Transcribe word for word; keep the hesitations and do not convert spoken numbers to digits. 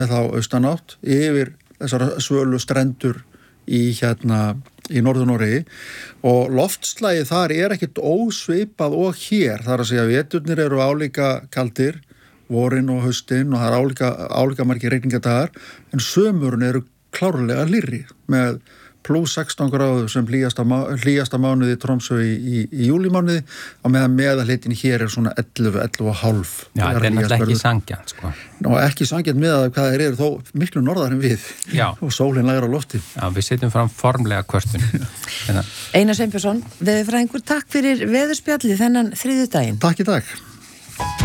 þá austanátt yfir þessar svölu strendur í hérna í Norður-Noregi og loftslagið þar er ekkert ósvipað og hér, þar að segja veturnir eru álíka kaldir, vorin og haustin og það er álíka, álíka margir rigningadagar en sömurinn eru klárlega hlýrri með plus sextán gráður sem hlýjasta, hlýjasta mánuði í Tromsö í, í, í júlímánuði og meðan meðalhitin hér er svona ellefu, ellefu og hálf. Já, þetta er náttúrulega ekki sanngjarnt, sko. Ná, ekki sanngjarnt með að hvað þeir eru þó miklu norðar en við. Já. Og sólin lægir á lofti. Já, við setjum fram formlega kvörtun. Einar Sveinbjörnsson, veðurfræðingur, takk fyrir veðurspjallið þennan þriðjudaginn. Takk í dag.